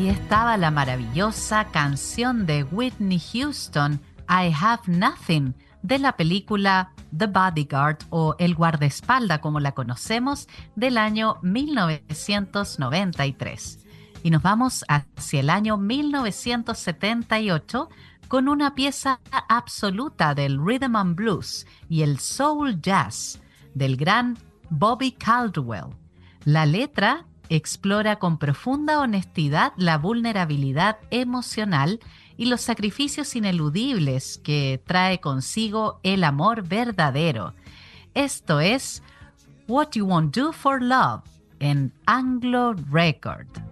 Ahí estaba la maravillosa canción de Whitney Houston, I Have Nothing, de la película The Bodyguard o El guardaespaldas como la conocemos, del año 1993. Y nos vamos hacia el año 1978 con una pieza absoluta del rhythm and blues y el soul jazz del gran Bobby Caldwell. La letra explora con profunda honestidad la vulnerabilidad emocional y los sacrificios ineludibles que trae consigo el amor verdadero. Esto es What You Won't Do for Love en Anglo Record.